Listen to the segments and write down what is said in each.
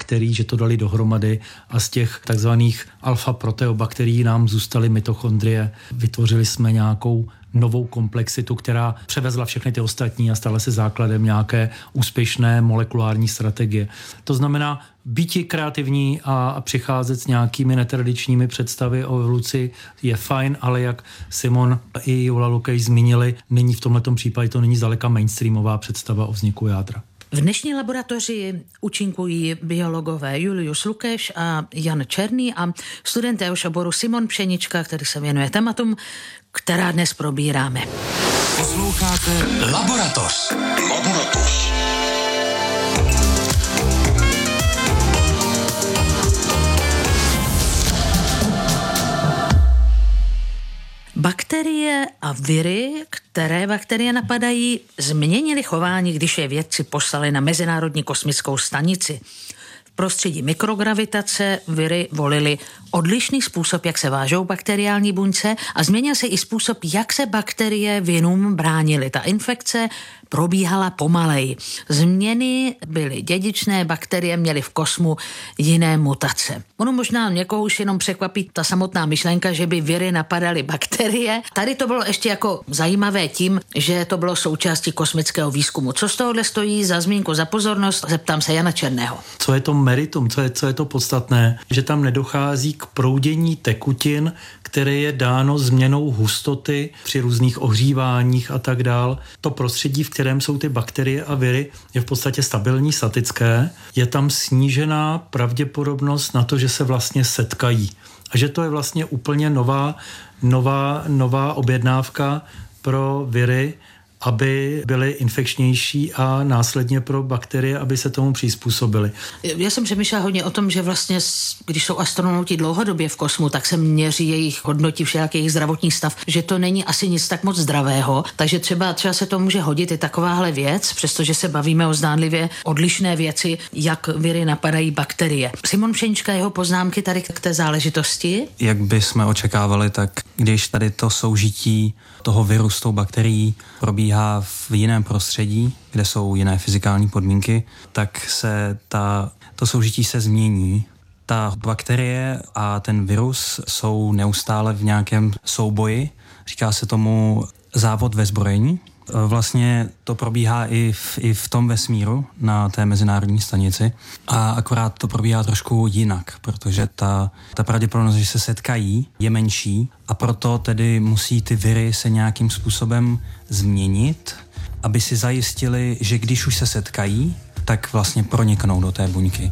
bakterií, že to dali dohromady a z těch takzvaných alfa-proteobakterií nám zůstaly mitochondrie. Vytvořili jsme nějakou novou komplexitu, která převezla všechny ty ostatní a stala se základem nějaké úspěšné molekulární strategie. To znamená, býti kreativní a přicházet s nějakými netradičními představy o evoluci je fajn, ale jak Simon i Jula Lukeš zmínili, není v tomhletom případě, to není zdaleka mainstreamová představa o vzniku jádra. V dnešní laboratoři účinkují biologové Julius Lukeš a Jan Černý a student téhož oboru Simon Pšenička, který se věnuje tématům, která dnes probíráme. Posloucháte Laboratoř. Bakterie a viry, které bakterie napadají, změnily chování, když je vědci poslali na Mezinárodní kosmickou stanici. V prostředí mikrogravitace viry volili odlišný způsob, jak se vážou bakteriální buňce a změnil se i způsob, jak se bakterie vinům bránily. Ta infekce probíhala pomaleji. Změny byly dědičné, bakterie měly v kosmu jiné mutace. Ono možná někoho už jenom překvapí ta samotná myšlenka, že by viry napadaly bakterie. Tady to bylo ještě jako zajímavé tím, že to bylo součástí kosmického výzkumu. Co z tohohle stojí za zmínku, za pozornost? Zeptám se Jana Černého. Co je to meritum, co je to podstatné? Že tam nedochází k proudění tekutin, které je dáno změnou hustoty při různých ohříváních a tak dál. To prostředí, v kterém jsou ty bakterie a viry, je v podstatě stabilní, statické. Je tam snížená pravděpodobnost na to, že se vlastně setkají. A že to je vlastně úplně nová objednávka pro viry, aby byly infekčnější a následně pro bakterie, aby se tomu přizpůsobily. Já jsem přemýšlela hodně o tom, že vlastně, když jsou astronauti dlouhodobě v kosmu, tak se měří jejich hodnotí všelaký jejich zdravotní stav, že to není asi nic tak moc zdravého, takže třeba se to může hodit i takováhle věc, přestože se bavíme o zdánlivě odlišné věci, jak viry napadají bakterie. Simon Pšenička, jeho poznámky tady k té záležitosti? Jak bychom očekávali, tak když tady to soužití toho viru s tou bakterií probíhá v jiném prostředí, kde jsou jiné fyzikální podmínky, tak se to soužití se změní. Ta bakterie a ten virus jsou neustále v nějakém souboji. Říká se tomu závod ve zbrojení. Vlastně to probíhá i v tom vesmíru na té mezinárodní stanici a akorát to probíhá trošku jinak, protože ta pravděpodobnost, že se setkají, je menší a proto tedy musí ty viry se nějakým způsobem změnit, aby si zajistili, že když už se setkají, tak vlastně proniknou do té buňky.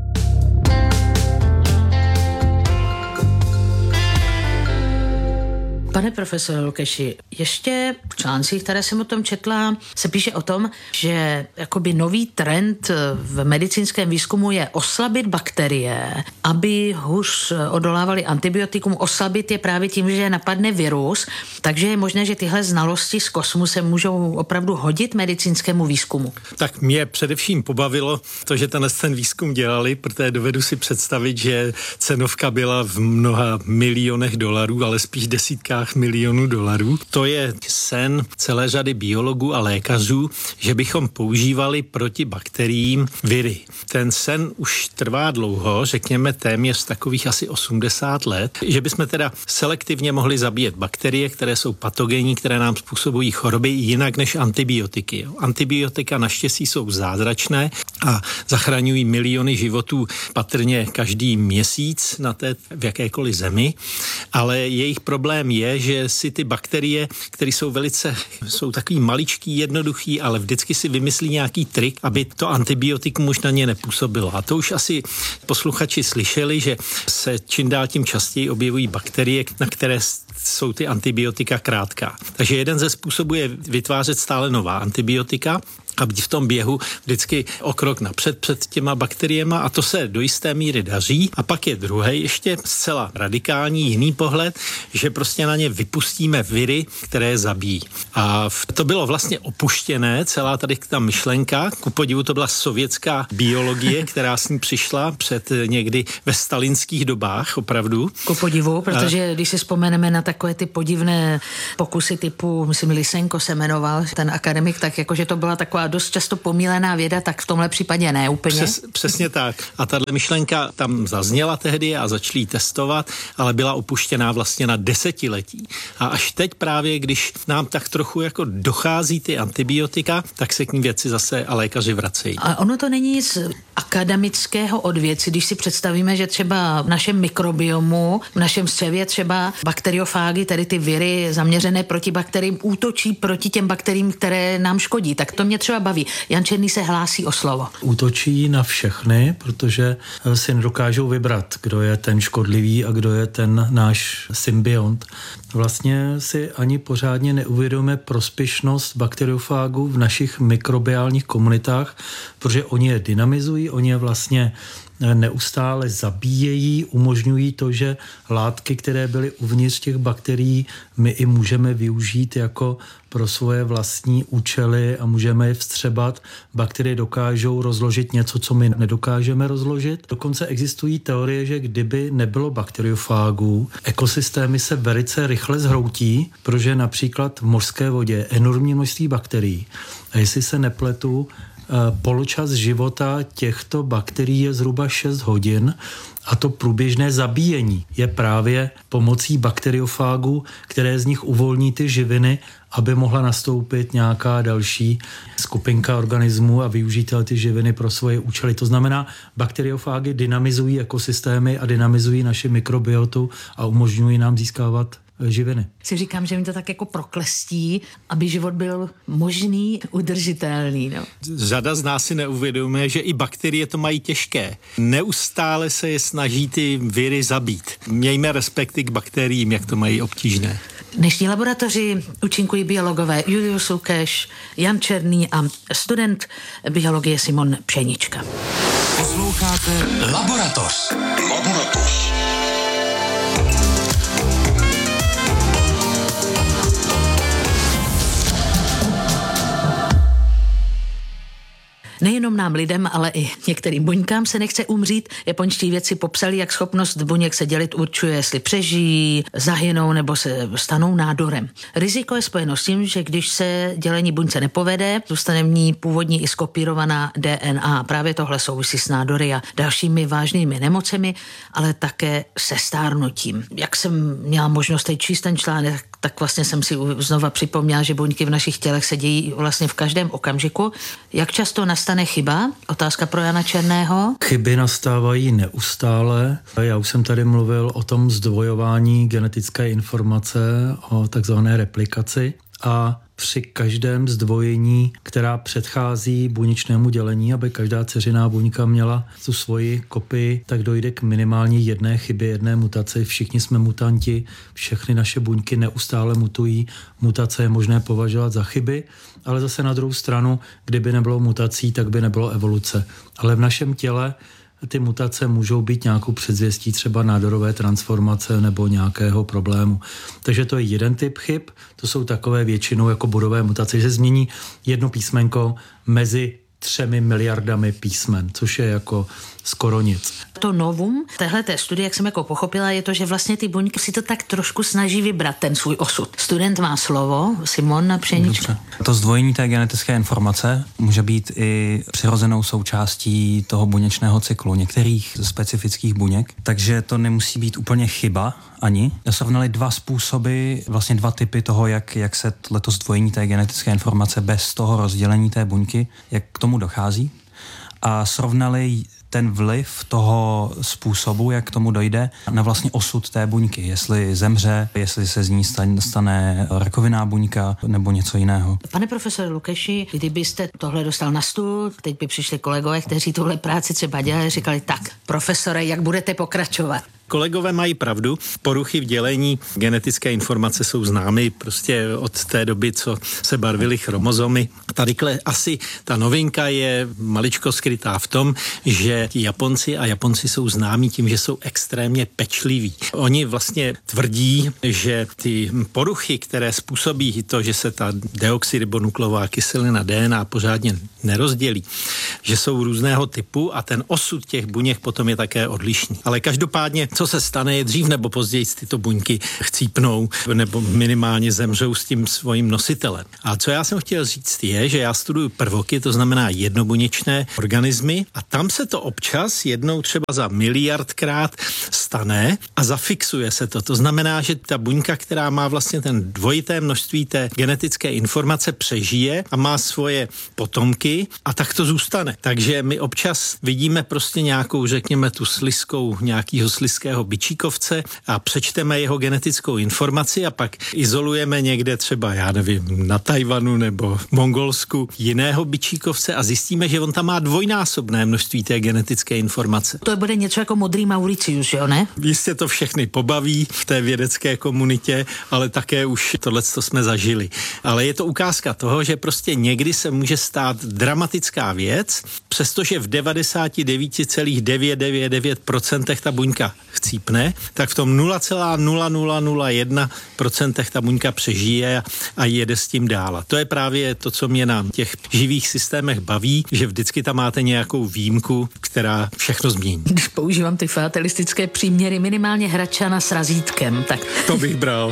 Pane profesore Lukeši, ještě v článcích, které jsem o tom četla, se píše o tom, že jakoby nový trend v medicínském výzkumu je oslabit bakterie, aby hůř odolávali antibiotikum. Oslabit je právě tím, že napadne virus, takže je možné, že tyhle znalosti z kosmu se můžou opravdu hodit medicínskému výzkumu. Tak mě především pobavilo to, že ten výzkum dělali, protože dovedu si představit, že cenovka byla v mnoha milionech dolarů, ale spíš desítkách milionů dolarů. To je sen celé řady biologů a lékařů, že bychom používali proti bakteriím viry. Ten sen už trvá dlouho, řekněme téměř takových asi 80 let, že bychom teda selektivně mohli zabíjet bakterie, které jsou patogenní, které nám způsobují choroby jinak než antibiotiky. Antibiotika naštěstí jsou zázračné a zachraňují miliony životů patrně každý měsíc v jakékoliv zemi, ale jejich problém je, že si ty bakterie, které jsou takový maličký, jednoduchý, ale vždycky si vymyslí nějaký trik, aby to antibiotikum už na ně nepůsobilo. A to už asi posluchači slyšeli, že se čím dál tím častěji objevují bakterie, na které jsou ty antibiotika krátká. Takže jeden ze způsobů je vytvářet stále nová antibiotika a být v tom běhu vždycky o krok napřed před těma bakteriema a to se do jisté míry daří. A pak je druhý ještě zcela radikální jiný pohled, že prostě na ně vypustíme viry, které zabíjí. A to bylo vlastně opuštěné, celá tady ta myšlenka, ku podivu to byla sovětská biologie, která s ní přišla před někdy ve stalinských dobách, opravdu. Ku podivu, protože když si vzpomeneme na takové ty podivné pokusy typu, myslím, Lysenko se jmenoval, ten akademik, tak jakože to byla taková dost často pomílená věda, tak v tomhle případě ne úplně. Přesně tak. A tahle myšlenka tam zazněla tehdy a začali ji testovat, ale byla opuštěná vlastně na desetiletí. A až teď právě, když nám tak trochu jako dochází ty antibiotika, tak se k ní věci zase a lékaři vracejí. A ono to není nic akademického od věci, když si představíme, že třeba v našem mikrobiomu, v našem střevě třeba bakteriofágy, tedy ty viry zaměřené proti bakteriím, útočí proti těm bakteriím, které nám škodí. Tak to mě třeba baví. Jan Černý se hlásí o slovo. Útočí na všechny, protože si nedokážou vybrat, kdo je ten škodlivý a kdo je ten náš symbiont. Vlastně si ani pořádně neuvědomíme prospěšnost bakteriofágů v našich mikrobiálních komunitách, protože oni je dynamizují, oni je vlastně neustále zabíjejí, umožňují to, že látky, které byly uvnitř těch bakterií, my i můžeme využít jako pro svoje vlastní účely a můžeme je vstřebat. Bakterie dokážou rozložit něco, co my nedokážeme rozložit. Dokonce existují teorie, že kdyby nebylo bakteriofágů, ekosystémy se velice rychle zhroutí, protože například v mořské vodě je enormní množství bakterií. A jestli se nepletu, poločas života těchto bakterií je zhruba 6 hodin a to průběžné zabíjení je právě pomocí bakteriofágů, které z nich uvolní ty živiny, aby mohla nastoupit nějaká další skupinka organismů a využít ty živiny pro svoje účely. To znamená, bakteriofágy dynamizují ekosystémy a dynamizují naši mikrobiotu a umožňují nám získávat živiny. Si říkám, že mi to tak jako proklestí, aby život byl možný, udržitelný. No. Řada z nás si neuvědomuje, že i bakterie to mají těžké. Neustále se je snaží ty viry zabít. Mějme respekty k bakteriím, jak to mají obtížné. V dnešní laboratoři účinkují biologové Julius Lukeš, Jan Černý a student biologie Simon Pšenička. Posloucháte Laboratoř. Nejenom nám lidem, ale i některým buňkám se nechce umřít. Japonští vědci popsali, jak schopnost buněk se dělit určuje, jestli přežijí, zahynou nebo se stanou nádorem. Riziko je spojeno s tím, že když se dělení buňce nepovede, zůstane v ní původní i skopírovaná DNA. Právě tohle souvisí s nádory a dalšími vážnými nemocemi, ale také se stárnutím. Jak jsem měla možnost teď číst ten článek, tak vlastně jsem si znova připomněla, že buňky v našich tělech se dějí vlastně v každém okamžiku. Jak často nastane chyba? Otázka pro Jana Černého. Chyby nastávají neustále. Já už jsem tady mluvil o tom zdvojování genetické informace, o takzvané replikaci a při každém zdvojení, která předchází buněčnému dělení, aby každá dceřiná buňka měla tu svoji kopii, tak dojde k minimálně jedné chybě, jedné mutaci. Všichni jsme mutanti, všechny naše buňky neustále mutují. Mutace je možné považovat za chyby, ale zase na druhou stranu, kdyby nebylo mutací, tak by nebylo evoluce. Ale v našem těle ty mutace můžou být nějakou předzvěstí třeba nádorové transformace nebo nějakého problému. Takže to je jeden typ chyb, to jsou takové většinou jako bodové mutace, že se změní jedno písmenko mezi 3 miliardami písmen, což je jako skoro nic. To novum téhleté studie, jak jsem jako pochopila, je to, že vlastně ty buňky si to tak trošku snaží vybrat ten svůj osud. Student má slovo, Simon Pšenička. Dobře. To zdvojení té genetické informace může být i přirozenou součástí toho buněčného cyklu některých specifických buněk, takže to nemusí být úplně chyba ani. Srovnali 2 způsoby, vlastně 2 typy toho, jak se to zdvojení té genetické informace bez toho rozdělení té buňky, jak k tomu dochází. A srovnali ten vliv toho způsobu, jak k tomu dojde, na vlastně osud té buňky. Jestli zemře, jestli se z ní stane rakovinná buňka nebo něco jiného. Pane profesore Lukeši, kdybyste tohle dostal na stůl, teď by přišli kolegové, kteří tuhle práci třeba dělali, říkali, tak profesore, jak budete pokračovat? Kolegové mají pravdu, poruchy v dělení genetické informace jsou známy prostě od té doby, co se barvily chromozomy. Tadyhle asi ta novinka je maličko skrytá v tom, že ti Japonci jsou známí tím, že jsou extrémně pečliví. Oni vlastně tvrdí, že ty poruchy, které způsobí to, že se ta deoxyribonukleová kyselina DNA pořádně nerozdělí, že jsou různého typu a ten osud těch buněk potom je také odlišný. Ale každopádně co se stane, je dřív nebo později tyto buňky chcípnou nebo minimálně zemřou s tím svým nositelem. A co já jsem chtěl říct je, že já studuju prvoky, to znamená jednobuněčné organismy a tam se to občas jednou třeba za miliardkrát stane a zafixuje se to. To znamená, že ta buňka, která má vlastně ten dvojité množství té genetické informace, přežije a má svoje potomky a tak to zůstane. Takže my občas vidíme prostě nějakou, řekněme, tu slizkou nějakého slizkého bičíkovce a přečteme jeho genetickou informaci a pak izolujeme někde třeba, já nevím, na Tajvanu nebo v Mongolsku jiného bičíkovce a zjistíme, že on tam má dvojnásobné množství té genetické informace. To bude něco jako modrý Mauricius, jo, ne? Jistě to všechny pobaví v té vědecké komunitě, ale také už tohleto jsme zažili. Ale je to ukázka toho, že prostě někdy se může stát dramatická věc, přestože v 99,999% ta buňka chcípne, tak v tom 0,0001% ta buňka přežije a jede s tím dál. A to je právě to, co mě na těch živých systémech baví, že vždycky tam máte nějakou výjimku, která všechno změní. Když používám ty fatalistické příměry, minimálně hračana s razítkem, tak... To bych bral.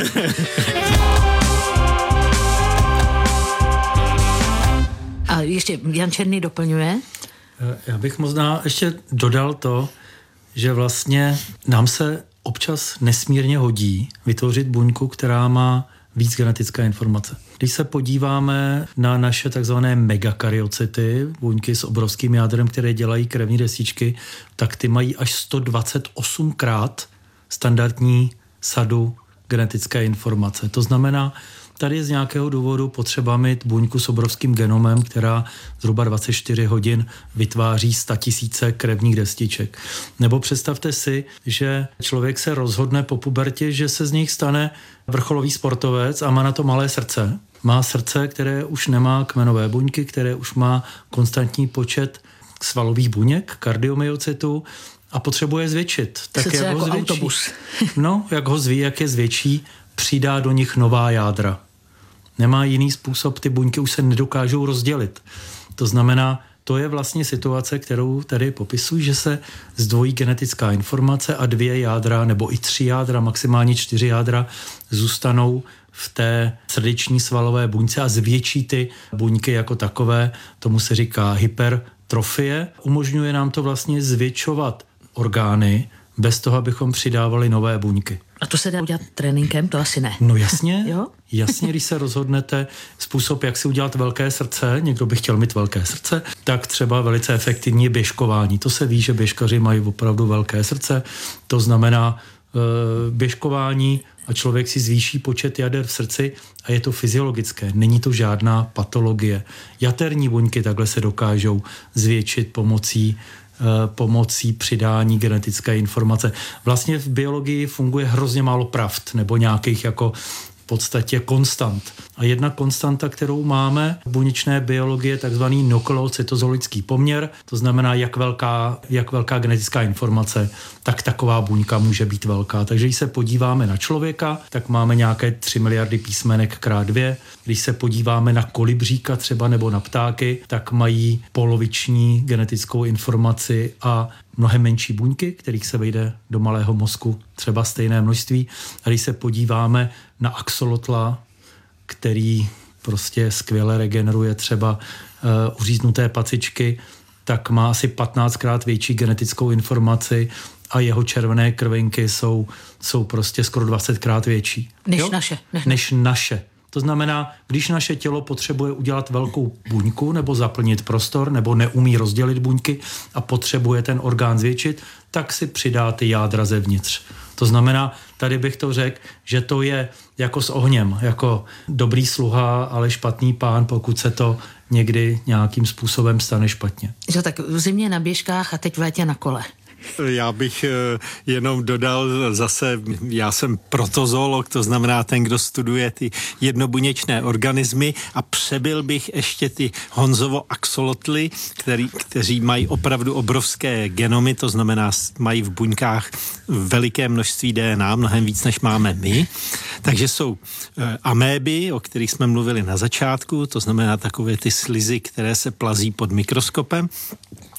A ještě Jan Černý doplňuje? Já bych možná ještě dodal to, že vlastně nám se občas nesmírně hodí vytvořit buňku, která má víc genetické informace. Když se podíváme na naše takzvané megakaryocyty, buňky s obrovským jádrem, které dělají krevní destičky, tak ty mají až 128krát standardní sadu genetické informace. To znamená, tady je z nějakého důvodu potřeba mít buňku s obrovským genomem, která zhruba 24 hodin vytváří 100 000 krevních destiček. Nebo představte si, že člověk se rozhodne po pubertě, že se z nich stane vrcholový sportovec a má na to malé srdce. Má srdce, které už nemá kmenové buňky, které už má konstantní počet svalových buněk, kardiomyocytů a potřebuje zvětšit. Tak Srdce jak jako ho zvětší? Autobus. No, jak je zvětší, přidá do nich nová jádra. Nemá jiný způsob, ty buňky už se nedokážou rozdělit. To znamená, to je vlastně situace, kterou tady popisují, že se zdvojí genetická informace a 2 jádra nebo i 3 jádra, maximálně 4 jádra zůstanou v té srdeční svalové buňce a zvětší ty buňky jako takové. Tomu se říká hypertrofie. Umožňuje nám to vlastně zvětšovat orgány bez toho, abychom přidávali nové buňky. A to se dá udělat tréninkem? To asi ne. No jasně, Jo? jasně, když se rozhodnete způsob, jak si udělat velké srdce, někdo by chtěl mít velké srdce, tak třeba velice efektivní je běžkování. To se ví, že běžkaři mají opravdu velké srdce, to znamená běžkování a člověk si zvýší počet jader v srdci a je to fyziologické, není to žádná patologie. Jaterní buňky takhle se dokážou zvětšit pomocí přidání genetické informace. Vlastně v biologii funguje hrozně málo pravd nebo nějakých jako v podstatě konstant. A jedna konstanta, kterou máme v buněčné biologii, je takzvaný nukleocytozolický poměr, to znamená, jak velká genetická informace, tak taková buňka může být velká. Takže když se podíváme na člověka, tak máme nějaké 3 miliardy písmenek krát 2. Když se podíváme na kolibříka třeba nebo na ptáky, tak mají poloviční genetickou informaci a mnohem menší buňky, kterých se vejde do malého mozku třeba stejné množství. A když se podíváme na axolotla, který prostě skvěle regeneruje třeba uříznuté pacičky, tak má asi 15krát větší genetickou informaci a jeho červené krvinky jsou prostě skoro 20krát větší. Než naše. To znamená, když naše tělo potřebuje udělat velkou buňku nebo zaplnit prostor, nebo neumí rozdělit buňky a potřebuje ten orgán zvětšit, tak si přidá ty jádra zevnitř. To znamená, tady bych to řekl, že to je jako s ohněm, jako dobrý sluha, ale špatný pán, pokud se to někdy nějakým způsobem stane špatně. Jo, tak v zimě na běžkách a teď v létě na kole. Já bych jenom dodal zase, já jsem protozoolog, to znamená ten, kdo studuje ty jednobuněčné organismy a přebyl bych ještě ty Honzovo axolotly, kteří mají opravdu obrovské genomy, to znamená mají v buňkách veliké množství DNA, mnohem víc, než máme my. Takže jsou améby, o kterých jsme mluvili na začátku, to znamená takové ty slizy, které se plazí pod mikroskopem.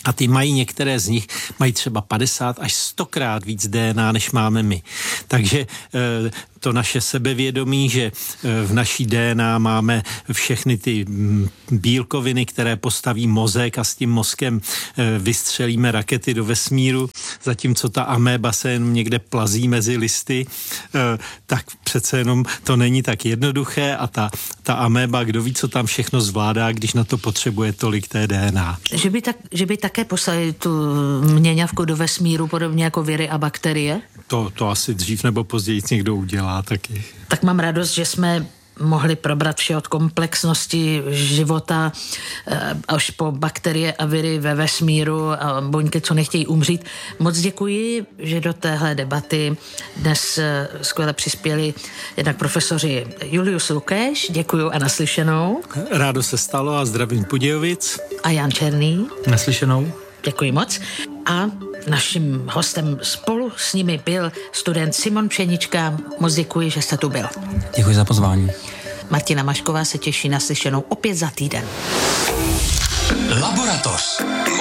A ty mají, některé z nich mají třeba 50 až 100krát víc DNA, než máme my. Takže to naše sebevědomí, že v naší DNA máme všechny ty bílkoviny, které postaví mozek a s tím mozkem vystřelíme rakety do vesmíru, zatímco ta améba se jen někde plazí mezi listy, tak přece jenom to není tak jednoduché a ta améba, kdo ví, co tam všechno zvládá, když na to potřebuje tolik té DNA. Že by také poslali tu měňavku do vesmíru, podobně jako viry a bakterie? To asi dřív nebo později někdo udělá taky. Tak mám radost, že jsme mohli probrat vše od komplexnosti života až po bakterie a viry ve vesmíru a buňky, co nechtějí umřít. Moc děkuji, že do téhle debaty dnes skvěle přispěli jednak profesoři Julius Lukeš, děkuju a naslyšenou. Rádo se stalo a zdravím Budějovic. A Jan Černý. Naslyšenou. Děkuji moc. A naším hostem spolu s nimi byl student Simon Pšenička. Moc děkuji, že jste tu byl. Děkuji za pozvání. Martina Mašková se těší na slyšenou opět za týden. Laboratoř.